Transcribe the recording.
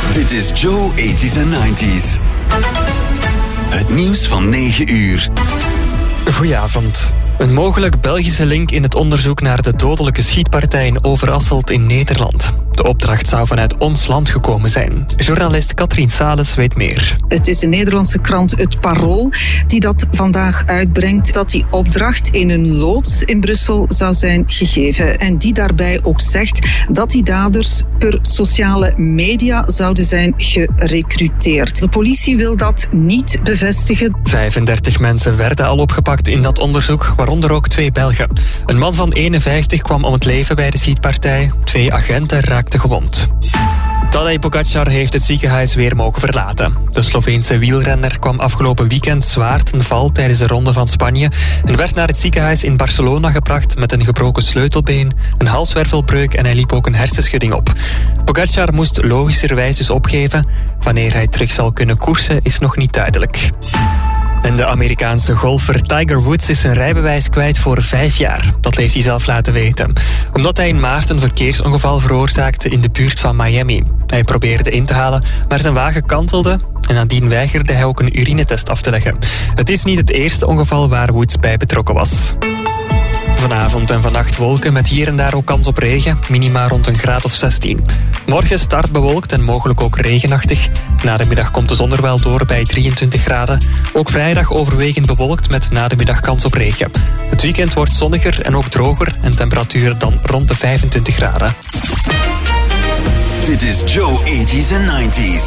Dit is Joe 80s en 90s. Het nieuws van 9 uur. Goedenavond. Een mogelijk Belgische link in het onderzoek naar de dodelijke schietpartij in Overasselt in Nederland. De opdracht zou vanuit ons land gekomen zijn. Journalist Katrien Sales weet meer. Het is de Nederlandse krant Het Parool die dat vandaag uitbrengt, dat die opdracht in een loods in Brussel zou zijn gegeven. En die daarbij ook zegt dat die daders per sociale media zouden zijn gerecruiteerd. De politie wil dat niet bevestigen. 35 mensen werden al opgepakt in dat onderzoek, waaronder ook 2 Belgen. Een man van 51 kwam om het leven bij de schietpartij. 2 agenten raakten gewond. Tadej Pogačar heeft het ziekenhuis weer mogen verlaten. De Sloveense wielrenner kwam afgelopen weekend zwaar ten val tijdens de Ronde van Spanje en werd naar het ziekenhuis in Barcelona gebracht met een gebroken sleutelbeen, een halswervelbreuk en hij liep ook een hersenschudding op. Pogačar moest logischerwijs dus opgeven. Wanneer hij terug zal kunnen koersen is nog niet duidelijk. En de Amerikaanse golfer Tiger Woods is zijn rijbewijs kwijt voor 5 jaar. Dat heeft hij zelf laten weten. Omdat hij in maart een verkeersongeval veroorzaakte in de buurt van Miami. Hij probeerde in te halen, maar zijn wagen kantelde en nadien weigerde hij ook een urinetest af te leggen. Het is niet het eerste ongeval waar Woods bij betrokken was. Vanavond en vannacht wolken met hier en daar ook kans op regen. Minima rond een graad of 16. Morgen start bewolkt en mogelijk ook regenachtig. Na de middag komt de zon er wel door bij 23 graden. Ook vrijdag overwegend bewolkt met na de middag kans op regen. Het weekend wordt zonniger en ook droger en temperatuur dan rond de 25 graden. Dit is Joe 80s en 90s.